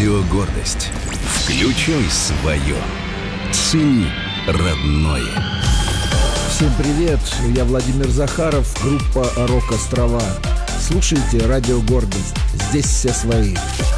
Радио «Гордость». Включай свое. Цени родное. Всем привет, я Владимир Захаров, группа «Рок-Острова». Слушайте Радио «Гордость». Здесь все свои.